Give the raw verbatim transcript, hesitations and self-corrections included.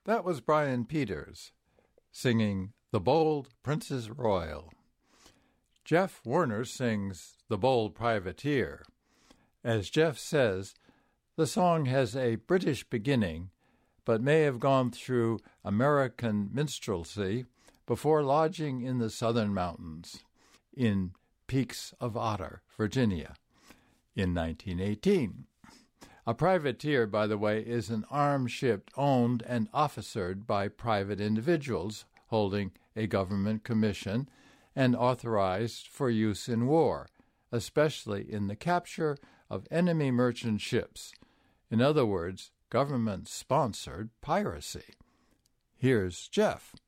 That was Brian Peters singing The Bold Princess Royal. Jeff Werner sings The Bold Privateer. As Jeff says, the song has a British beginning, but may have gone through American minstrelsy before lodging in the southern mountains in Peaks of Otter, Virginia, in nineteen eighteen. A privateer, by the way, is an armed ship owned and officered by private individuals holding a government commission and authorized for use in war, especially in the capture of enemy merchant ships. In other words, government-sponsored piracy. Here's Jeff.